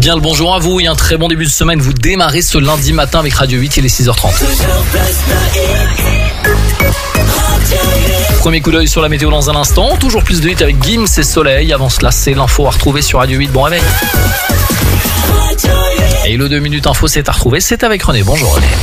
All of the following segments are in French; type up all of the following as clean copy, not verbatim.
Bien le bonjour à vous et un très bon début de semaine. Vous démarrez ce lundi matin avec Radio 8, il est 6h30. Premier coup d'œil sur la météo dans un instant. Toujours plus de hits avec Gims et Soleil. Avant cela, c'est l'info à retrouver sur Radio 8. Bon réveil. Et le 2 minutes info, c'est à retrouver. C'est avec René. Bonjour René.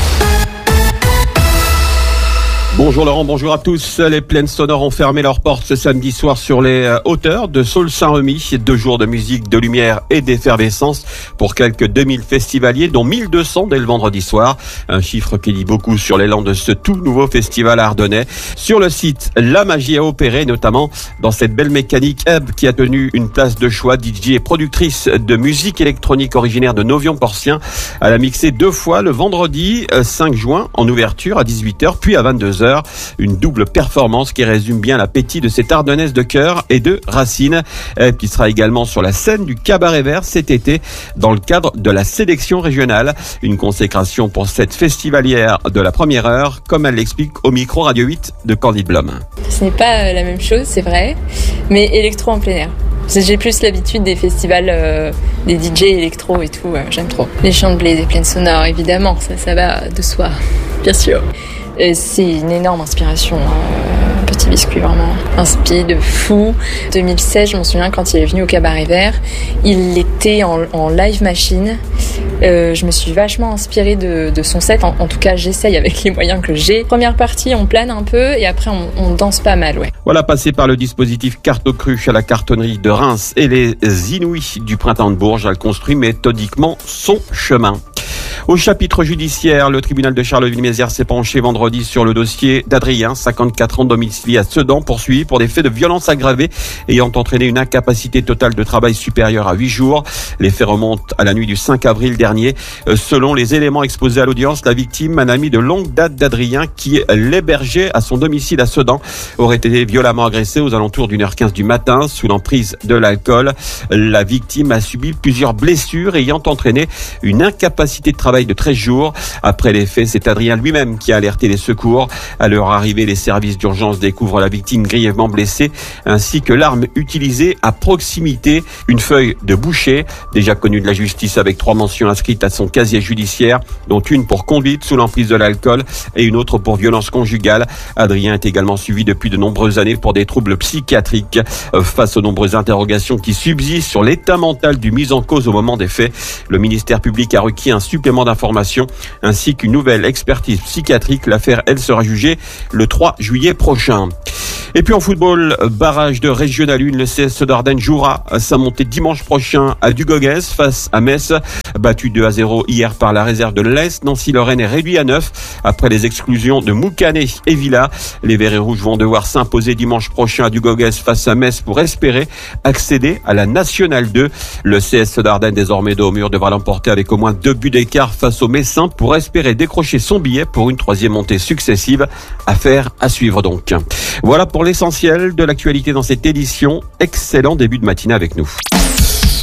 Bonjour Laurent, bonjour à tous. Les plaines sonores ont fermé leurs portes ce samedi soir sur les hauteurs de Sault-Saint-Remy. 2 jours de musique, de lumière et d'effervescence pour quelques 2000 festivaliers, dont 1200 dès le vendredi soir. Un chiffre qui dit beaucoup sur l'élan de ce tout nouveau festival ardennais. Sur le site, la magie a opéré, notamment dans cette belle mécanique Ebb qui a tenu une place de choix. DJ et productrice de musique électronique originaire de Novion-Porcien. Elle a mixé 2 fois le vendredi 5 juin en ouverture à 18h puis à 22h. Une double performance qui résume bien l'appétit de cette Ardennaise de cœur et de racines, qui sera également sur la scène du Cabaret Vert cet été dans le cadre de la sélection régionale. Une consécration pour cette festivalière de la première heure, comme elle l'explique au micro Radio 8 de Candide Blum. Ce n'est pas la même chose, c'est vrai, mais électro en plein air. J'ai plus l'habitude des festivals, des DJ électro et tout, j'aime trop. Les chants de blé, des plaines sonores, évidemment, ça va de soi, bien sûr. C'est une énorme inspiration, Petit Biscuit, vraiment inspi de fou. 2016, je m'en souviens, quand il est venu au Cabaret Vert, il était en live machine. Je me suis vachement inspirée de son set, en tout cas j'essaye avec les moyens que j'ai. Première partie, on plane un peu et après on danse pas mal, ouais. Voilà, passé par le dispositif Carte-Cruche à la cartonnerie de Reims et les Inouïs du Printemps de Bourges, elle construit méthodiquement son chemin. Au chapitre judiciaire, le tribunal de Charleville-Mézières s'est penché vendredi sur le dossier d'Adrien, 54 ans, domicilié à Sedan, poursuivi pour des faits de violence aggravée ayant entraîné une incapacité totale de travail supérieure à 8 jours. Les faits remontent à la nuit du 5 avril dernier. Selon les éléments exposés à l'audience, la victime, un ami de longue date d'Adrien qui l'hébergeait à son domicile à Sedan, aurait été violemment agressé aux alentours d'1h15 du matin sous l'emprise de l'alcool. La victime a subi plusieurs blessures ayant entraîné une incapacité de travail de 13 jours. Après les faits, c'est Adrien lui-même qui a alerté les secours. À leur arrivée, les services d'urgence découvrent la victime grièvement blessée ainsi que l'arme utilisée à proximité, une feuille de boucher, déjà connue de la justice avec 3 mentions inscrites à son casier judiciaire, dont une pour conduite sous l'emprise de l'alcool et une autre pour violence conjugale. Adrien est également suivi depuis de nombreuses années pour des troubles psychiatriques. Face aux nombreuses interrogations qui subsistent sur l'état mental du mis en cause au moment des faits, le ministère public a requis un supplément d'information ainsi qu'une nouvelle expertise psychiatrique. L'affaire, elle, sera jugée le 3 juillet prochain. Et puis en football, barrage de Régional 1, le CS d'Ardennes jouera sa montée dimanche prochain à Dugogès face à Metz. Battu 2-0 hier par la réserve de l'Est, Nancy-Lorraine est réduit à 9 après les exclusions de Moucanet et Villa. Les Verts et Rouges vont devoir s'imposer dimanche prochain à Dugogès face à Metz pour espérer accéder à la Nationale 2. Le CS d'Ardennes, désormais dos au mur, devra l'emporter avec au moins 2 buts d'écart face aux Messins pour espérer décrocher son billet pour une 3e montée successive. Affaire à suivre donc. Voilà pour l'essentiel de l'actualité dans cette édition. Excellent début de matinée avec nous.